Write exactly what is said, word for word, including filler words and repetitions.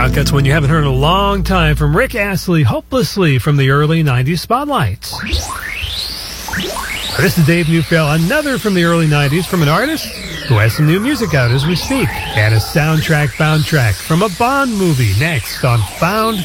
Rock. That's one you haven't heard in a long time from Rick Astley, Hopelessly, from the early nineties Spotlights. This is Dave Neufeld, another from the early nineties from an artist who has some new music out as we speak. And a soundtrack bound track from a Bond movie next on Found